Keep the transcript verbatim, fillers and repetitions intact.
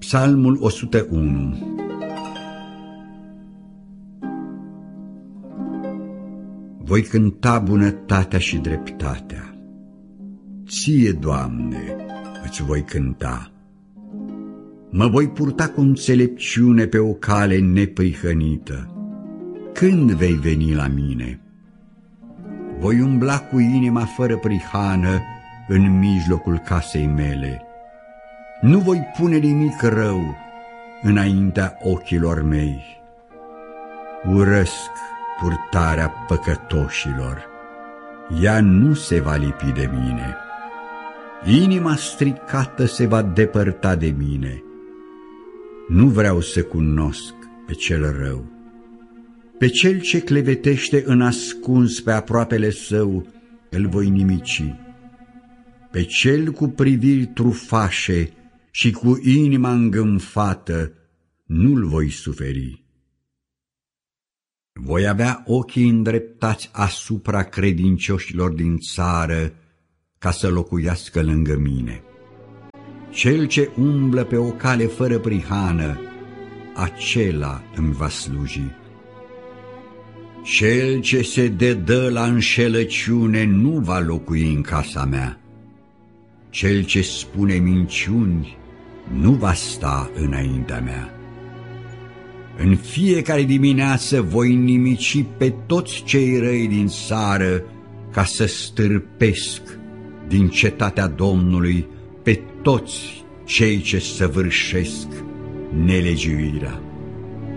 Psalmul o sută unu. Voi cânta bunătatea și dreptatea. Ție, Doamne, îți voi cânta. Mă voi purta cu înțelepciune pe o cale neprihănită. Când vei veni la mine? Voi umbla cu inima fără prihană în mijlocul casei mele. Nu voi pune nimic rău înaintea ochilor mei. Urăsc purtarea păcătoșilor, ea nu se va lipi de mine. Inima stricată se va depărta de mine. Nu vreau să cunosc pe cel rău. Pe cel ce clevetește în ascuns pe aproapele său îl voi nimici. Pe cel cu priviri trufașe și cu inima îngânfată nu-l voi suferi. Voi avea ochii îndreptați asupra credincioșilor din țară ca să locuiască lângă mine. Cel ce umblă pe o cale fără prihană, acela îmi va sluji. Cel ce se dedă la înșelăciune nu va locui în casa mea. Cel ce spune minciuni nu va sta înaintea mea. În fiecare dimineață voi nimici pe toți cei răi din țară, ca să stârpesc din cetatea Domnului pe toți cei ce săvârșesc nelegiuirea.